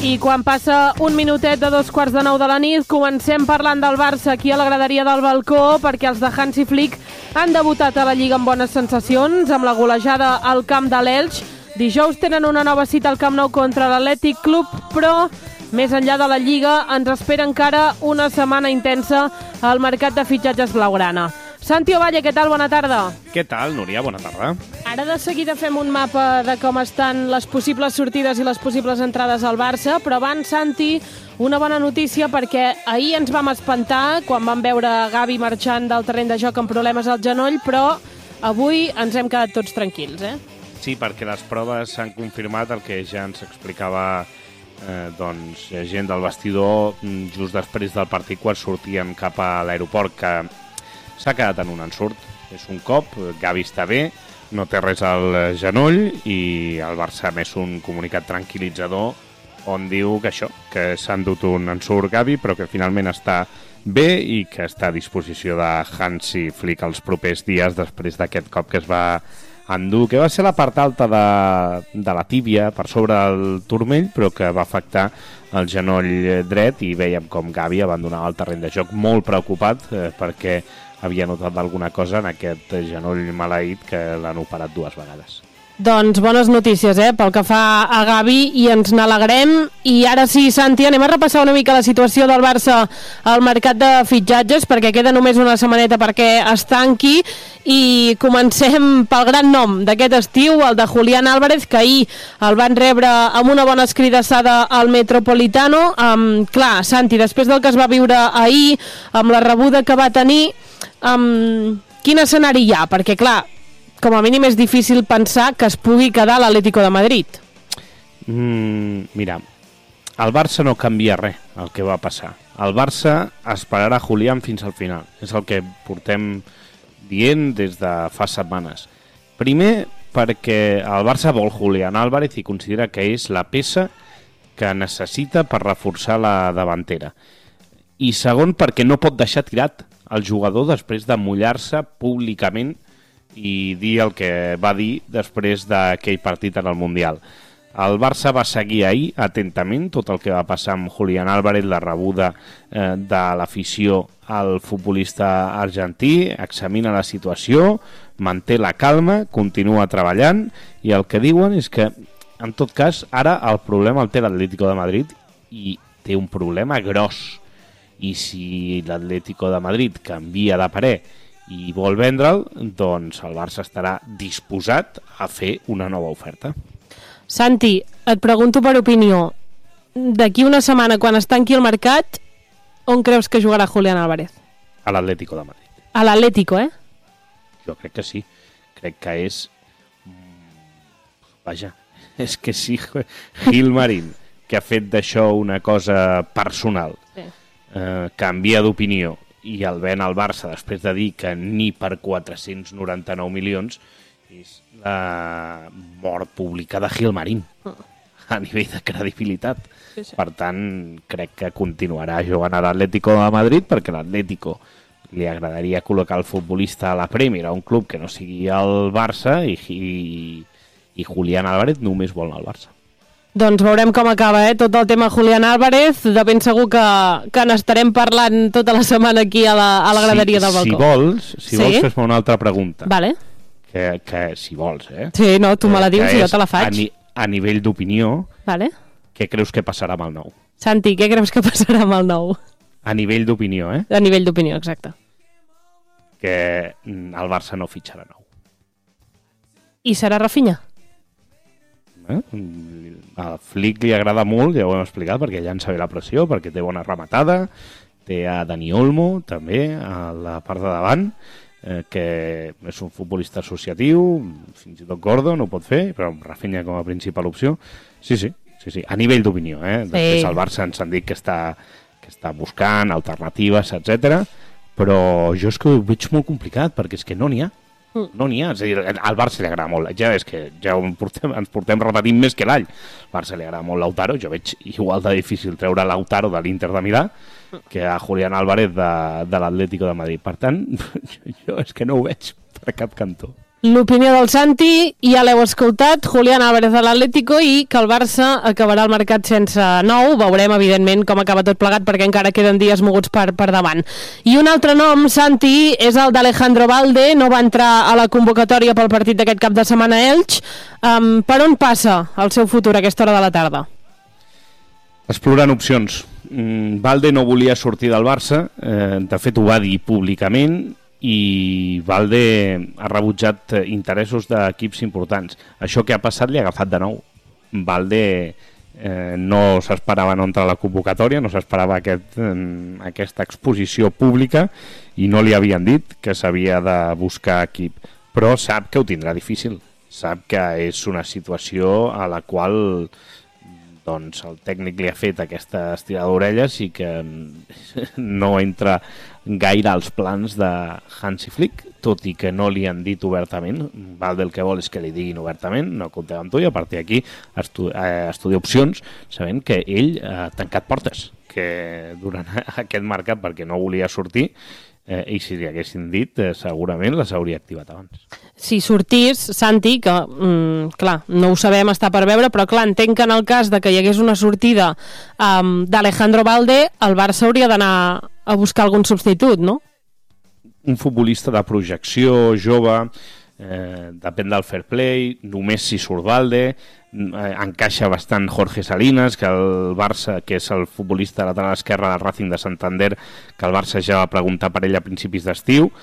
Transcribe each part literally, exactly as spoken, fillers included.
I quan passa un minutet de dos quarts de nou de la nit, comencem parlant del Barça aquí a la graderia del balcó, perquè els de Hansi Flick han debutat a la Lliga amb bones sensacions, amb la golejada al camp de l'Elx. Dijous tenen una nova cita al Camp Nou contra l'Atlètic Club, però més enllà de la Lliga ens espera encara una setmana intensa al mercat de fitxatges blaugrana. Santi Ovalle, què tal? Bona tarda. Què tal, Núria? Bona tarda. Ara de seguida fem un mapa de com estan les possibles sortides i les possibles entrades al Barça, però abans, Santi, una bona notícia, perquè ahir ens vam espantar quan vam veure Gavi marxant del terreny de joc amb problemes al genoll, però avui ens hem quedat tots tranquils, eh? Sí, perquè les proves s'han confirmat el que ja ens explicava eh, doncs, gent del vestidor just després del partit quan sortíem cap a l'aeroport, que s'ha quedat en un ensurt. És un cop, Gavi està bé, no té res al genoll i el Barça ha més un comunicat tranquil·litzador on diu que això, que s'ha endut un ensurt Gavi, però que finalment està bé i que està a disposició de Hansi Flick els propers dies després d'aquest cop que es va endur, que va ser la part alta de, de la tíbia per sobre del turmell, però que va afectar el genoll dret i veiem com Gavi abandonava el terreny de joc molt preocupat eh, perquè havia notat alguna cosa en aquest genoll maleït que l'han operat dues vegades. Doncs bones notícies, eh, pel que fa a Gavi, i ens n'alegrem. I ara sí, Santi, anem a repassar una mica la situació del Barça al mercat de fitxatges, perquè queda només una setmaneta perquè es tanqui, i comencem pel gran nom d'aquest estiu, el de Julián Álvarez, que ahir el van rebre amb una bona escridassada al Metropolitano. Um, clar, Santi, després del que es va viure ahir, amb la rebuda que va tenir, um, quin escenari hi ha? Perquè, clar, com a mínim és difícil pensar que es pugui quedar a l'Atlético de Madrid. Mm, mira, el Barça no canvia res, el que va passar. El Barça esperarà Julián fins al final. És el que portem dient des de fa setmanes. Primer, perquè el Barça vol Julián Álvarez i considera que és la peça que necessita per reforçar la davantera. I segon, perquè no pot deixar tirat el jugador després de mullar-se públicament i dir el que va dir després d'aquell partit en el Mundial. El Barça va seguir ahir atentament tot el que va passar amb Julián Álvarez, la rebuda eh, de l'afició al futbolista argentí, examina la situació, manté la calma, continua treballant, i el que diuen és que, en tot cas, ara el problema el té l'Atlético de Madrid i té un problema gros. I si l'Atlético de Madrid canvia de parer i vol vendre'l, doncs el Barça estarà disposat a fer una nova oferta. Santi, et pregunto per opinió. D'aquí una setmana, quan es tanqui el mercat, on creus que jugarà Julián Álvarez? A l'Atlético de Madrid. A l'Atlético, eh? Jo crec que sí. Crec que és... Vaja, és que sí, Gilmarín, que ha fet d'això una cosa personal, sí. eh, canvia d'opinió, i el ven al Barça després de dir que ni per quatre-cents noranta-nou milions, és la mort pública de Gilmarín a nivell de credibilitat. Sí, sí. Per tant, crec que continuarà jugant a l'Atlético de Madrid, perquè l'Atlético li agradaria col·locar el futbolista a la Premier, a un club que no sigui el Barça, i, i, i Julián Álvarez només vol anar al Barça. Doncs veurem com acaba, eh? Tot el tema Julián Álvarez. De ben segur que, que n'estarem parlant tota la setmana aquí a la, a la graderia sí, del balcó. Si vols, si sí? vols fes-me una altra pregunta. Vale. Que, que si vols, eh? Sí, no, tu me la dius i jo te la faig. A, ni, a nivell d'opinió, vale. Què creus que passarà amb el nou? Santi, què creus que passarà amb el nou? A nivell d'opinió, eh? A nivell d'opinió, exacte. Que el Barça no fitxarà nou. I serà Rafinha? Eh? A Flick li agrada molt, ja ho hem explicat, perquè llança bé la pressió, perquè té bona rematada, té a Dani Olmo també a la part de davant, eh, que és un futbolista associatiu, fins i tot Gordo no ho pot fer, però Rafinha com a principal opció. Sí, sí, sí, sí. A nivell d'opinió, eh? Sí. Després el Barça ens han dit que està, que està buscant alternatives, etcètera. Però jo és que ho veig molt complicat, perquè és que no n'hi ha. No n'hi ha, és a dir, al Barça li agrada molt, ja és que ja portem, ens portem repetint més que l'all. Al Barça li agrada molt Lautaro, jo veig igual de difícil treure Lautaro de l'Inter de Milà que a Julián Álvarez de, de l'Atlético de Madrid. Per tant, jo és que no ho veig per cap cantó. L'opinió del Santi, ja l'heu escoltat, Julián Álvarez de l'Atlético, i que el Barça acabarà el mercat sense nou. Veurem, evidentment, com acaba tot plegat, perquè encara queden dies moguts per, per davant. I un altre nom, Santi, és el d'Alejandro Balde. No va entrar a la convocatòria pel partit d'aquest cap de setmana a Elx. Um, per on passa el seu futur a aquesta hora de la tarda? Explorant opcions. Mm, Balde no volia sortir del Barça, eh, de fet ho va dir públicament, i Balde ha rebutjat interessos d'equips importants. Això que ha passat li ha agafat de nou. Balde eh, no s'esperava no entrar a la convocatòria, no s'esperava aquest, eh, aquesta exposició pública i no li havien dit que s'havia de buscar equip. Però sap que ho tindrà difícil. Sap que és una situació a la qual doncs, el tècnic li ha fet aquesta estirada d'orelles i que no entra gaire als plans de Hansi Flick, tot i que no li han dit obertament. Valde el que vol és que li diguin obertament, no comptem amb tu, i a partir d'aquí estu eh, estudia opcions, sabent que ell ha tancat portes, que durant aquest mercat, perquè no volia sortir, eh, i si li haguessin dit, eh, segurament les hauria activat abans. Si sortís, Santi, que, mm, clar, no ho sabem, està per veure, però clar, entenc que en el cas de que hi hagués una sortida um, d'Alejandro Balde, el Barça hauria d'anar a buscar algun substitut, no? Un futbolista de projecció, jove, eh, depèn del fair play, només si surt Balde, eh, encaixa bastant Jorge Salinas, que el Barça, que és el futbolista lateral esquerre del Racing de Santander, que el Barça ja va preguntar per ell a principis d'estiu,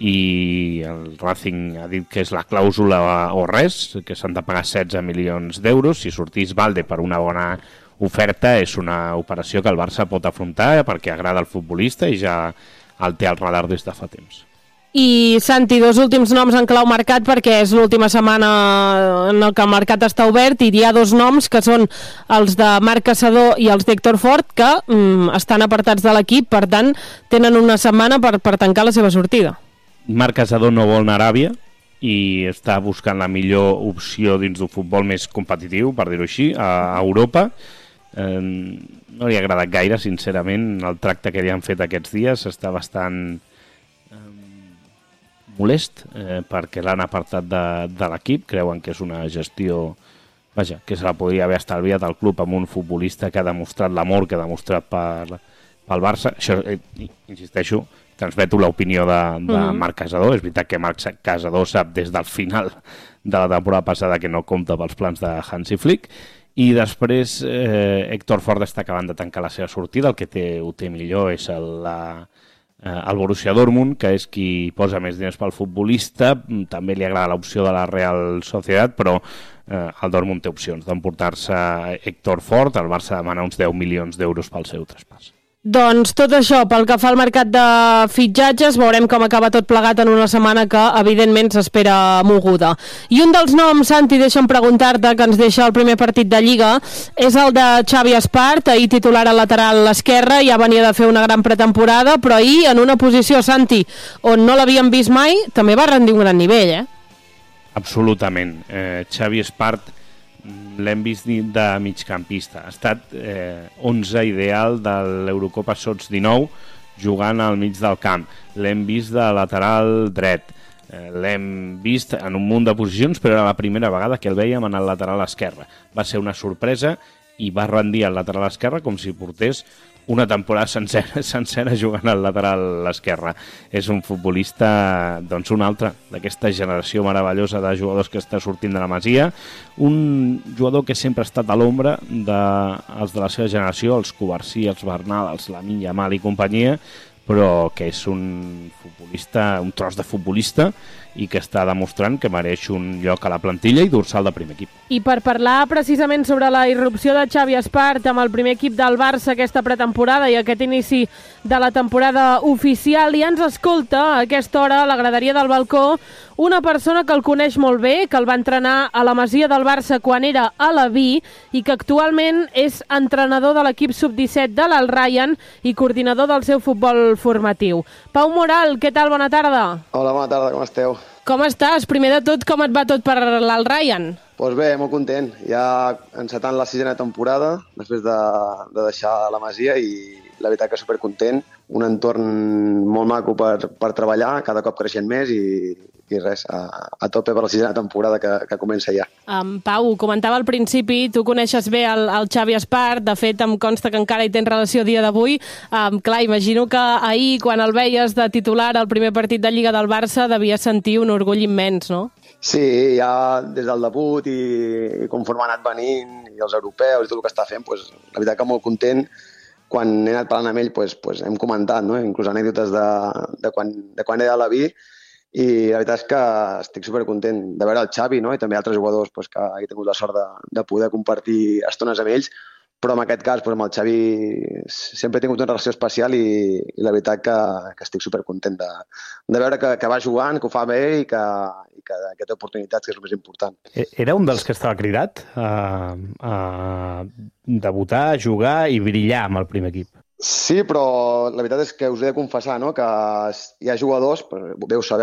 i el Racing ha dit que és la clàusula o res, que s'han de pagar setze milions d'euros. Si sortís Balde per una bona oferta, és una operació que el Barça pot afrontar perquè agrada el futbolista i ja el té al radar des de fa temps. I, Santi, dos últims noms en clau mercat, perquè és l'última setmana en el que el mercat està obert, i hi ha dos noms que són els de Marc Caçador i els d'Héctor Fort, que mm, estan apartats de l'equip, per tant, tenen una setmana per, per tancar la seva sortida. Marc Caçador no vol anar a Aràbia i està buscant la millor opció dins d'un futbol més competitiu, per dir-ho així, a, a Europa. Eh, no li ha agradat gaire, sincerament, el tracte que li han fet aquests dies. Està bastant eh, molest eh, perquè l'han apartat de, de l'equip. Creuen que és una gestió, vaja, que se la podria haver estalviat al club amb un futbolista que ha demostrat l'amor que ha demostrat per, pel Barça. Això, eh, insisteixo, transmeto l'opinió de, de mm. Marc Caçador. És veritat que Marc Caçador sap des del final de la temporada passada que no compta pels plans de Hansi Flick. I després eh, Héctor Fort està acabant de tancar la seva sortida. El que té, ho té millor és el, la, eh, el Borussia Dortmund, que és qui posa més diners pel futbolista. També li agrada l'opció de la Real Sociedad, però eh, el Dortmund té opcions d'emportar-se Héctor Fort. El Barça demana uns deu milions d'euros pel seu traspàs. Doncs tot això pel que fa al mercat de fitxatges. Veurem com acaba tot plegat en una setmana que evidentment s'espera moguda. I un dels noms, Santi, deixa'm preguntar-te, que ens deixa el primer partit de Lliga, és el de Xavi Espart, ahir titular al lateral esquerre. Ja venia de fer una gran pretemporada, però ahir en una posició, Santi, on no l'havíem vist mai, també va rendir un gran nivell, eh? Absolutament. Eh, Xavi Espart l'hem vist de migcampista. Ha estat eh, onze ideal de l'Eurocopa Sots dinou jugant al mig del camp. L'hem vist de lateral dret. Eh, l'hem vist en un munt de posicions, però era la primera vegada que el vèiem en el lateral esquerre. Va ser una sorpresa i va rendir al lateral esquerre com si portés una temporada sencera, sencera jugant al lateral esquerre. És un futbolista, doncs un altre, d'aquesta generació meravellosa de jugadors que està sortint de la Masia, un jugador que sempre ha estat a l'ombra dels de la seva generació, els Covarsí, els Bernal, els Lamine Yamal i companyia, però que és un futbolista, un tros de futbolista, i que està demostrant que mereix un lloc a la plantilla i dorsal del primer equip. I per parlar precisament sobre la irrupció de Xavi Espart amb el primer equip del Barça aquesta pretemporada i aquest inici de la temporada oficial, i ens escolta a aquesta hora a la graderia del balcó una persona que el coneix molt bé, que el va entrenar a la Masia del Barça quan era a la Vi i que actualment és entrenador de l'equip sub disset de l'Al Rayyan i coordinador del seu futbol formatiu. Pau Moral, què tal? Bona tarda. Hola, bona tarda, com esteu? Com estàs? Primer de tot, com et va tot per l'Al Rayyan? Doncs pues bé, molt content. Ja encetant la sisena temporada, després de, de deixar la Masia, i, la veritat que supercontent, un entorn molt maco per, per treballar, cada cop creixent més i, i res, a, a tope per la sisena temporada que, que comença ja. Um, Pau, comentava al principi, tu coneixes bé el, el Xavi Espart, de fet em consta que encara hi tens relació a dia d'avui. Um, clar, imagino que ahir, quan el veies de titular al primer partit de Lliga del Barça, devia sentir un orgull immens, no? Sí, ja des del debut i, i conforme ha anat venint, i els europeus i tot el que està fent, pues, la veritat que molt content. Quan he anat parlant amb ell, pues, pues, hem comentat, no? Inclús anècdotes de, de, quan, de quan era a la vi, i la veritat és que estic supercontent de veure el Xavi, no? I també altres jugadors pues, que he tingut la sort de, de poder compartir estones amb ells, però en aquest cas, pues, amb el Xavi sempre he tingut una relació especial i, i la veritat que, que estic supercontent de, de veure que, que va jugant, que ho fa bé i que, i que, que té oportunitats, que és el més important. Era un dels que estava cridat a, a debutar, a jugar i brillar amb el primer equip. Sí, però la veritat és que us he de confessar, no?, que hi ha jugadors, veu saber